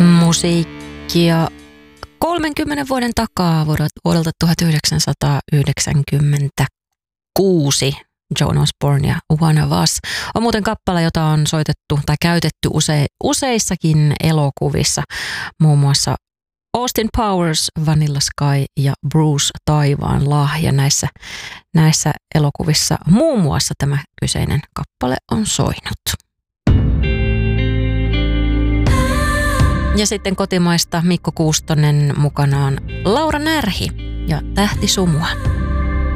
Musiikkia 30 vuoden takaa vuodelta 1996. Joan Osborne ja One of Us on muuten kappale, jota on soitettu tai käytetty useissakin elokuvissa. Muun muassa Austin Powers, Vanilla Sky ja Bruce Taivaan lahja. Näissä elokuvissa muun muassa tämä kyseinen kappale on soinut. Ja sitten kotimaista Mikko Kuustonen mukanaan Laura Närhi ja Tähti sumua.